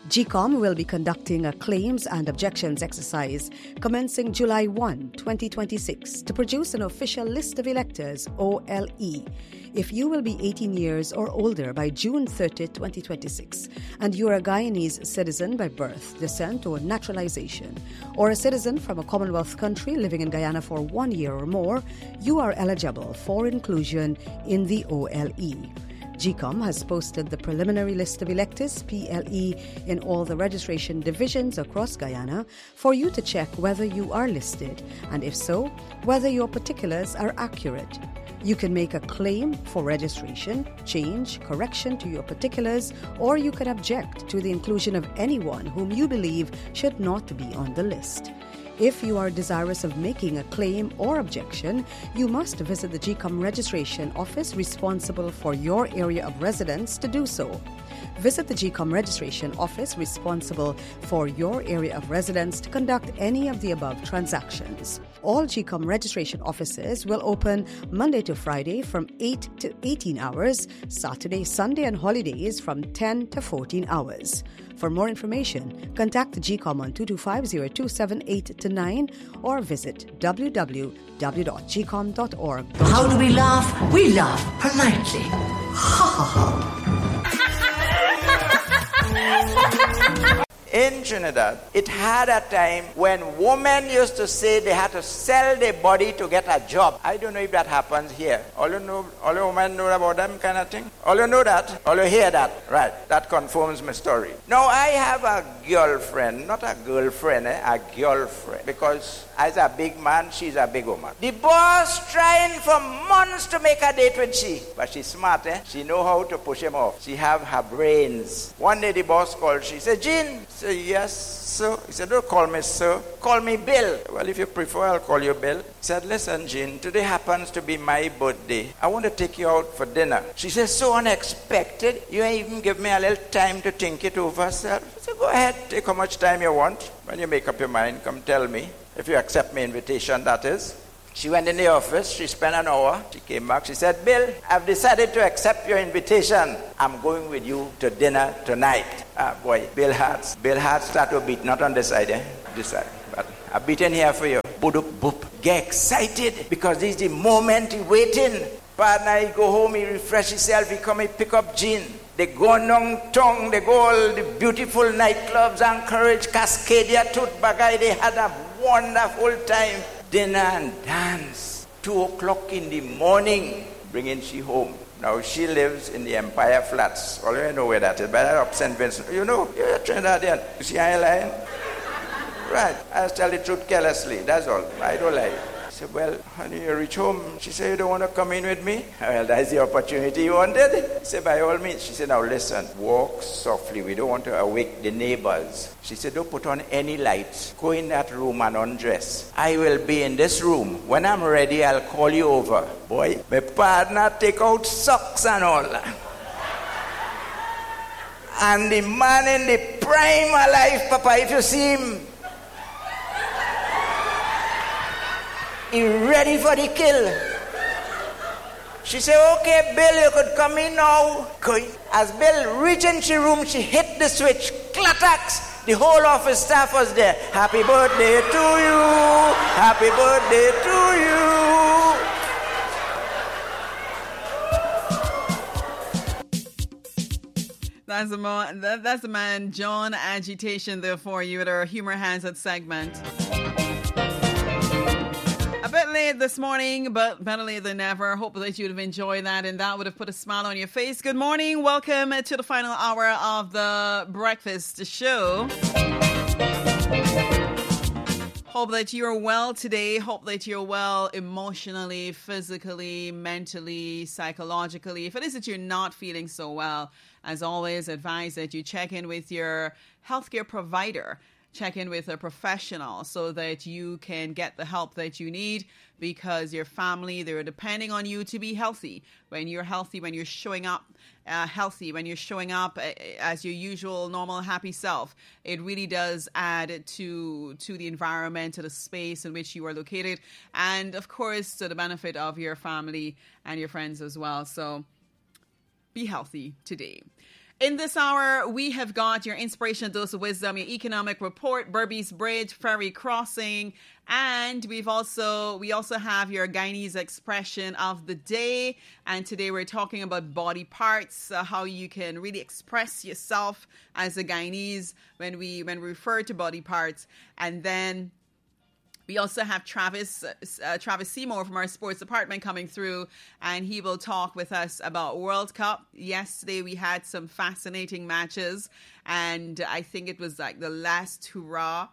GCOM will be conducting a claims and objections exercise commencing July 1, 2026 to produce an official list of electors, OLE. If you will be 18 years or older by June 30, 2026, and you are a Guyanese citizen by birth, descent, or naturalization, or a citizen from a Commonwealth country living in Guyana for 1 year or more, you are eligible for inclusion in the OLE. GCOM has posted the preliminary list of electors, PLE, in all the registration divisions across Guyana for you to check whether you are listed, and if so, whether your particulars are accurate. You can make a claim for registration, change, correction to your particulars, or you can object to the inclusion of anyone whom you believe should not be on the list. If you are desirous of making a claim or objection, you must visit the GCOM registration office responsible for your area of residence to do so. Visit the GCOM registration office responsible for your area of residence to conduct any of the above transactions. All GCOM registration offices will open Monday to Friday from 8 to 18 hours, Saturday, Sunday and holidays from 10 to 14 hours. For more information, contact the GCOM on 225-0278-9 or visit www.gcom.org. How do we laugh? We laugh politely. Ha ha ha. In Trinidad, it had a time when women used to say they had to sell their body to get a job. I don't know if that happens here. All you women know about them kind of thing? All you know that? All you hear that? Right. That confirms my story. Now, I have a girlfriend, not a girlfriend, a girlfriend. Because as a big man, she's a big woman. The boss trying for months to make a date with she. But she's smart, eh? She know how to push him off. She have her brains. One day the boss called, she said, Jean. Say, yes, sir. He said, don't call me sir. Call me Bill. Well, if you prefer, I'll call you Bill. He said, listen, Jean, today happens to be my birthday. I want to take you out for dinner. She said, so unexpected. You ain't even give me a little time to think it over, sir. I said, go ahead. Take how much time you want. When you make up your mind, come tell me. If you accept my invitation, that is. She went in the office. She spent an hour. She came back. She said, Bill, I've decided to accept your invitation. I'm going with you to dinner tonight. Ah, boy, Bill Hart start to beat. Not on this side, eh? This side. But I'm beating here for you. Boop, boop. Get excited because this is the moment he's waiting. Partner, he go home, he refresh himself, he come, he pick up Jean. They go Nong Tong, they go all the beautiful nightclubs, Anchorage, Cascadia, Tutbagay. They had a wonderful time. Dinner and dance. 2 o'clock in the morning, bringing she home. Now she lives in the Empire Flats. All you know where that is, by that up St. Vincent. You know, you're a Trinidadian. You see I line? Right. I just tell the truth carelessly. That's all. I don't lie. I said, well, honey, you reach home. She said, you don't want to come in with me? Well, that's the opportunity you wanted. I said, by all means. She said, now listen, walk softly. We don't want to awake the neighbors. She said, don't put on any lights. Go in that room and undress. I will be in this room. When I'm ready, I'll call you over. Boy, my partner take out socks and all. And the man in the prime of life, Papa, if you see him, he ready for the kill. She said, okay, Bill, you could come in now. As Bill reached into the room, she hit the switch. Clattacks. The whole office staff was there. Happy birthday to you. Happy birthday to you. That's the man, John Agitation, there for you at our Humor Hazard segment. A bit late this morning, but better late than never. Hope that you'd have enjoyed that and that would have put a smile on your face. Good morning. Welcome to the final hour of the breakfast show. Hope that you're well today. Hope that you're well emotionally, physically, mentally, psychologically. If it is that you're not feeling so well, as always, advise that you check in with your healthcare provider. Check in with a professional so that you can get the help that you need, because your family, they're depending on you to be healthy. When you're healthy, when you're showing up healthy, when you're showing up as your usual, normal, happy self, it really does add to the environment, to the space in which you are located, and of course to the benefit of your family and your friends as well. So be healthy today. In this hour, we have got your inspirational dose of wisdom, your economic report, Berbice Bridge, Ferry Crossing, and we also have your Guyanese expression of the day. And today we're talking about body parts, how you can really express yourself as a Guyanese when we refer to body parts. And then we also have Travis Seymour from our sports department coming through, and he will talk with us about World Cup. Yesterday we had some fascinating matches, and I think it was like the last hurrah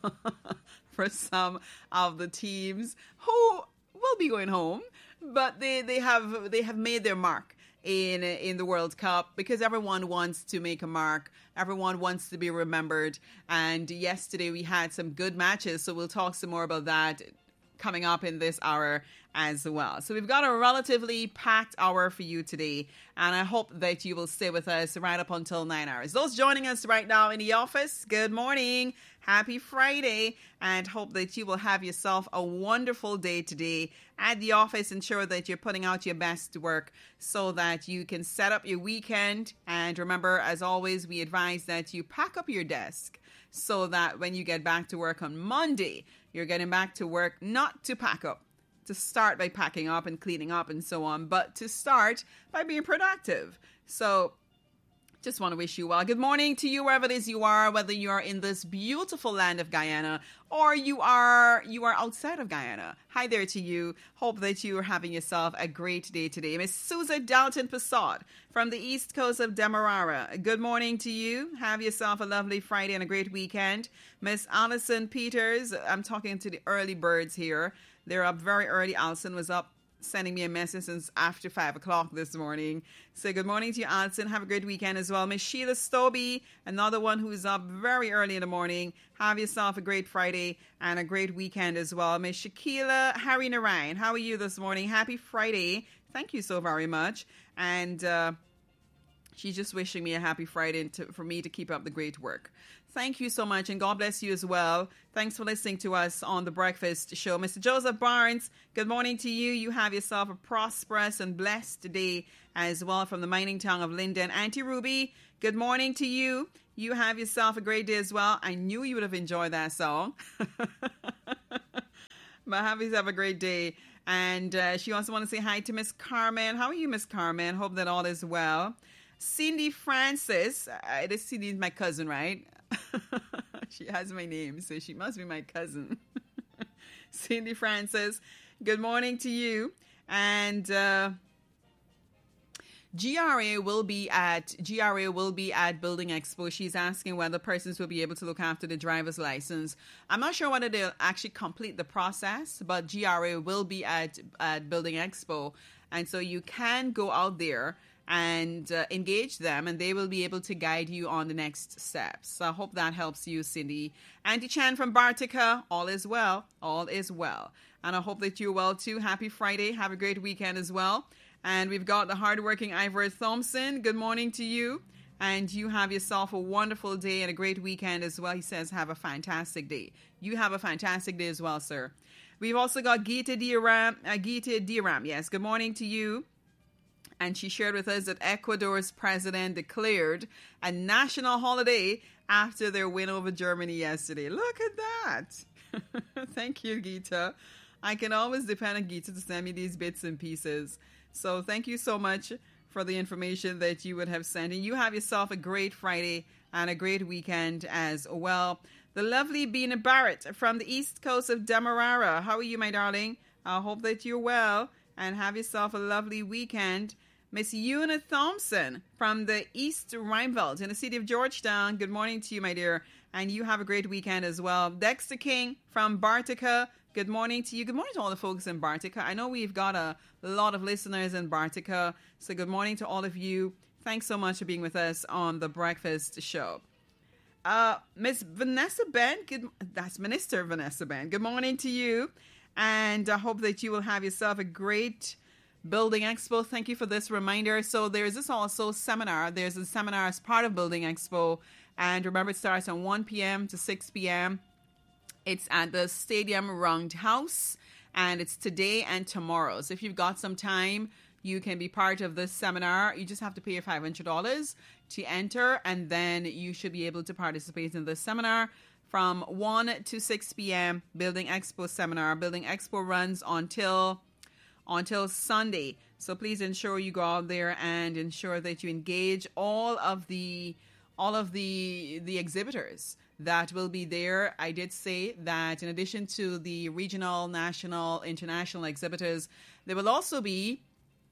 for some of the teams who will be going home, but they have made their mark in the World Cup, because everyone wants to make a mark. Everyone wants to be remembered. And yesterday we had some good matches, so we'll talk some more about that coming up in this hour as well. So we've got a relatively packed hour for you today, and I hope that you will stay with us right up until 9 hours. Those joining us right now in the office, good morning. Happy Friday, and hope that you will have yourself a wonderful day today at the office. Ensure that you're putting out your best work so that you can set up your weekend. And remember, as always, we advise that you pack up your desk so that when you get back to work on Monday, you're getting back to work not to pack up, to start by packing up and cleaning up and so on, but to start by being productive. So just want to wish you well. Good morning to you wherever it is you are, whether you are in this beautiful land of Guyana or you are outside of Guyana. Hi there to you. Hope that you are having yourself a great day today. Miss Susan Dalton Passad from the east coast of Demerara. Good morning to you. Have yourself a lovely Friday and a great weekend. Miss Allison Peters, I'm talking to the early birds here. They're up very early. Allison was up sending me a message since after 5 o'clock this morning. So good morning to you, Allison. Have a great weekend as well. Miss Sheila Stobie, another one who's up very early in the morning. Have yourself a great Friday and a great weekend as well. Miss Shakila Harry Narayan, how are you this morning? Happy Friday. Thank you so very much. And she's just wishing me a happy Friday for me to keep up the great work. Thank you so much, and God bless you as well. Thanks for listening to us on The Breakfast Show. Mr. Joseph Barnes, good morning to you. You have yourself a prosperous and blessed day as well from the mining town of Linden. Auntie Ruby, good morning to you. You have yourself a great day as well. I knew you would have enjoyed that song. But have yourself a great day. And she also wants to say hi to Miss Carmen. How are you, Miss Carmen? Hope that all is well. Cindy Francis, this Cindy is my cousin, right? She has my name, so she must be my cousin. Cindy Francis, good morning to you. And GRA will be at Building Expo. She's asking whether persons will be able to look after the driver's license. I'm not sure whether they'll actually complete the process, but GRA will be at Building Expo, and so you can go out there and engage them, and they will be able to guide you on the next steps. So I hope that helps you, Cindy. Auntie Chan from Bartica, all is well. All is well. And I hope that you're well, too. Happy Friday. Have a great weekend as well. And we've got the hardworking Ivor Thompson. Good morning to you. And you have yourself a wonderful day and a great weekend as well. He says, have a fantastic day. You have a fantastic day as well, sir. We've also got Gita Diram. Yes, good morning to you. And she shared with us that Ecuador's president declared a national holiday after their win over Germany yesterday. Look at that. Thank you, Gita. I can always depend on Gita to send me these bits and pieces. So thank you so much for the information that you would have sent. And you have yourself a great Friday and a great weekend as well. The lovely Bina Barrett from the east coast of Demerara. How are you, my darling? I hope that you're well and have yourself a lovely weekend. Miss Una Thompson from the East Rheinveld in the city of Georgetown. Good morning to you, my dear. And you have a great weekend as well. Dexter King from Bartica. Good morning to you. Good morning to all the folks in Bartica. I know we've got a lot of listeners in Bartica. So good morning to all of you. Thanks so much for being with us on The Breakfast Show. Miss Vanessa Ben. That's Minister Vanessa Ben. Good morning to you. And I hope that you will have yourself a great Building Expo. Thank you for this reminder. So there's this also seminar. There's a seminar as part of Building Expo. And remember, it starts on 1 p.m. to 6 p.m. It's at the Stadium Roundhouse. And it's today and tomorrow. So if you've got some time, you can be part of this seminar. You just have to pay your $500. to enter, and then you should be able to participate in the seminar from 1 to 6 p.m. Building Expo seminar. Building Expo runs until Sunday. So please ensure you go out there and ensure that you engage all of the exhibitors that will be there. I did say that in addition to the regional, national, international exhibitors, there will also be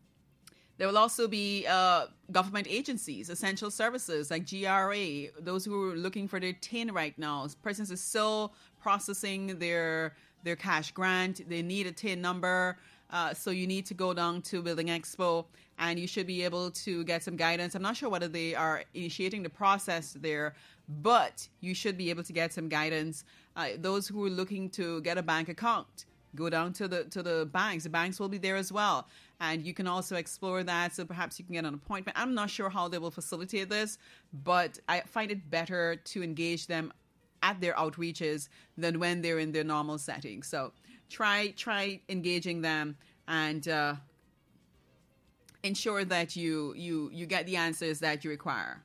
government agencies, essential services like GRA, those who are looking for their TIN right now. Persons are still processing their cash grant. They need a TIN number. So you need to go down to Building Expo, and you should be able to get some guidance. I'm not sure whether they are initiating the process there, but you should be able to get some guidance. Those who are looking to get a bank account, go down to the banks. The banks will be there as well. And you can also explore that, so perhaps you can get an appointment. I'm not sure how they will facilitate this, but I find it better to engage them at their outreaches than when they're in their normal setting. So try engaging them and ensure that you get the answers that you require.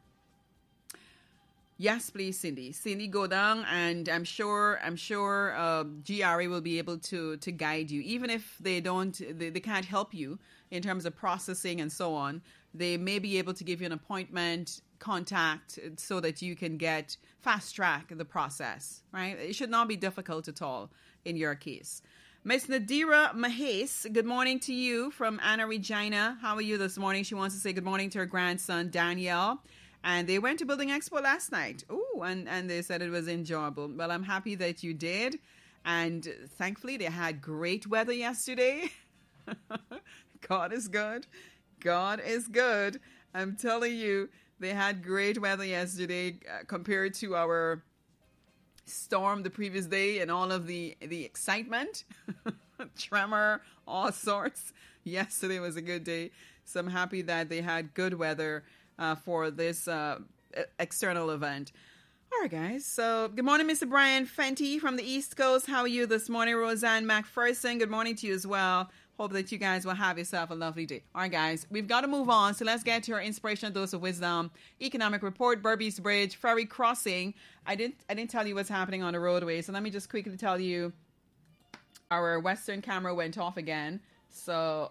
Yes, please, Cindy. Cindy, go down, and I'm sure GRA will be able to guide you. Even if they can't help you in terms of processing and so on, they may be able to give you an appointment, contact, so that you can get fast track the process, right? It should not be difficult at all in your case. Miss Nadira Mahes, good morning to you from Anna Regina. How are you this morning? She wants to say good morning to her grandson, Danielle. And they went to Building Expo last night. Ooh, and they said it was enjoyable. Well, I'm happy that you did. And thankfully, they had great weather yesterday. God is good. God is good. I'm telling you, they had great weather yesterday compared to our storm the previous day and all of the excitement, tremor, all sorts. Yesterday was a good day. So I'm happy that they had good weather for this external event. All right, guys. So good morning, Mr. Brian Fenty from the East Coast. How are you this morning? Roseanne McPherson, good morning to you as well. Hope that you guys will have yourself a lovely day. All right, guys, we've got to move on. So let's get to our inspirational dose of wisdom. Economic report, Berbice Bridge, ferry crossing. I didn't tell you what's happening on the roadway. So let me just quickly tell you, our Western camera went off again. So,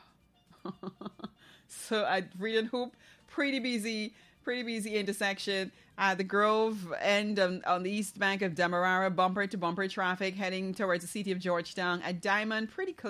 at Reed & Hoop, pretty busy intersection. The Grove end on the east bank of Demerara, bumper to bumper traffic heading towards the city of Georgetown. At Diamond, pretty